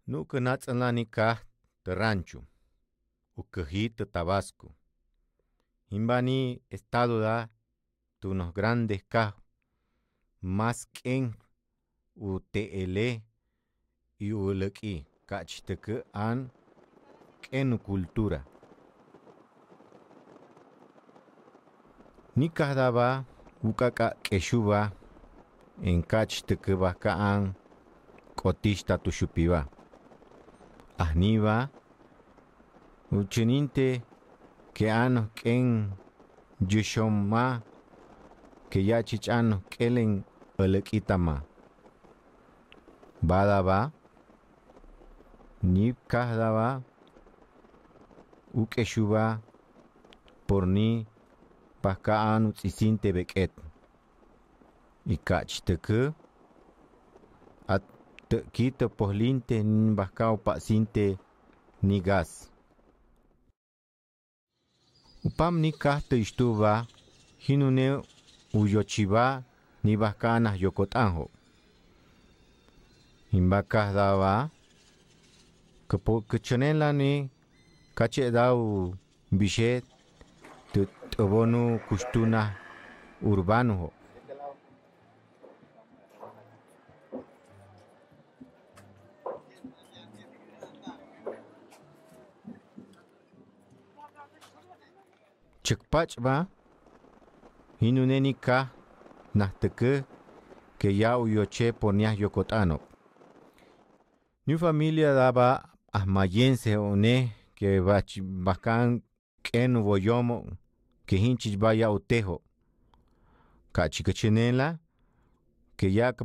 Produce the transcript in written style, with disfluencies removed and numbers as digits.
Nuca natzalanika de rancho, ucajita Tabasco. Imbani estado da tunos grandes ca más quen UTL y uleki cachteke an quen cultura. Ni kadaba ukaka keshuba en cachteke bakaan kotista tushupiba. Ahniba uchininte que ano quen yushoma que ya chichano kelen elekitama. Badaba ni kahdaba ukeshuba por ni pakaan utsisinte beket. Y cachteke at kita pohlinte ni bakao pasinte ni gas. Upam ni kahte istuba hinune uyochiba ni bakana yokotanjo. Imbakah daba que chanela ni cache dau bichet te abonu kustuna urbano. Chekpach ba hinuneni ka nahteke que ya uyoche ponia yokotano. Ni familia daba ahmayense one que bakan ken boyomo que hinchich vaya utejo. Kachikachenela que ya